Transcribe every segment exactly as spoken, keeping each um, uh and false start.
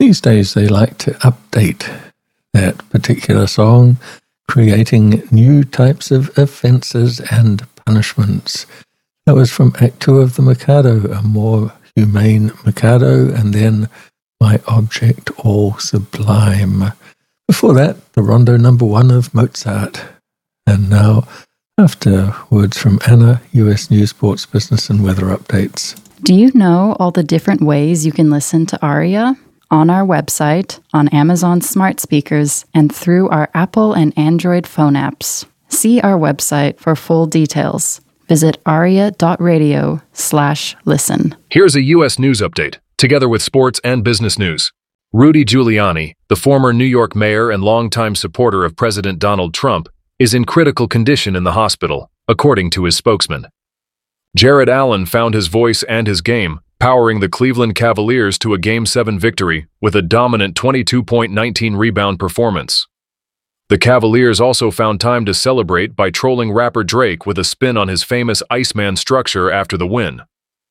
these days they like to update that particular song, creating new types of offences and punishments. That was from Act Two of The Mikado, a more humane Mikado, and then My Object All Sublime. Before that, the Rondo Number One of Mozart. And now, after words from Anna, U S News, Sports, Business and Weather Updates. Do you know all the different ways you can listen to Aria? On our website, on Amazon smart speakers, and through our Apple and Android phone apps. See our website for full details. Visit aria.radio slash listen. Here's a U S news update, together with sports and business news. Rudy Giuliani, the former New York mayor and longtime supporter of President Donald Trump, is in critical condition in the hospital, according to his spokesman. Jared Allen found his voice and his game, powering the Cleveland Cavaliers to a Game seven victory with a dominant twenty-two point one nine rebound performance. The Cavaliers also found time to celebrate by trolling rapper Drake with a spin on his famous Iceman structure after the win.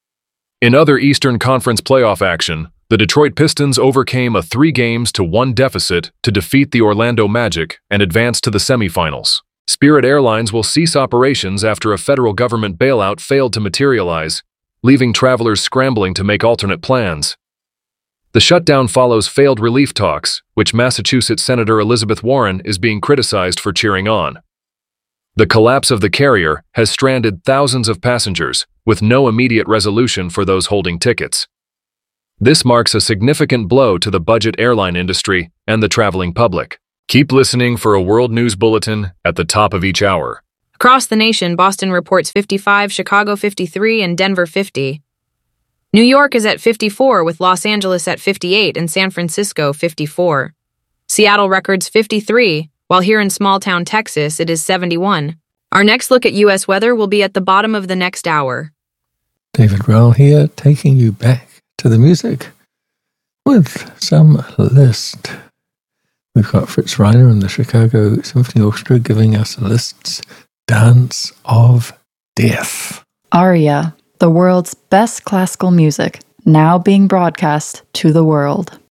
In other Eastern Conference playoff action, the Detroit Pistons overcame a three games to one deficit to defeat the Orlando Magic and advance to the semifinals. Spirit Airlines will cease operations after a federal government bailout failed to materialize, leaving travelers scrambling to make alternate plans. The shutdown follows failed relief talks, which Massachusetts Senator Elizabeth Warren is being criticized for cheering on. The collapse of the carrier has stranded thousands of passengers, with no immediate resolution for those holding tickets. This marks a significant blow to the budget airline industry and the traveling public. Keep listening for a World News Bulletin at the top of each hour. Across the nation, Boston reports fifty-five, Chicago fifty-three, and Denver fifty. New York is at fifty-four, with Los Angeles at fifty-eight and San Francisco fifty-four. Seattle records fifty-three, while here in small-town Texas it is seventy-one. Our next look at U S weather will be at the bottom of the next hour. David Rowell here, taking you back to the music with some Liszt. We've got Fritz Reiner and the Chicago Symphony Orchestra giving us Liszt's Dance of Death. Aria, the world's best classical music, now being broadcast to the world.